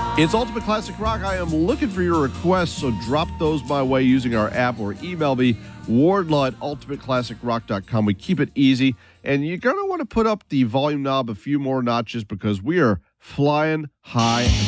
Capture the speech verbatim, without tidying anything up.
It's Ultimate Classic Rock. I am looking for your requests, so drop those my way using our app or email me, wardlaw at ultimate classic rock dot com. We keep it easy, and you're going to want to put up the volume knob a few more notches because we are flying high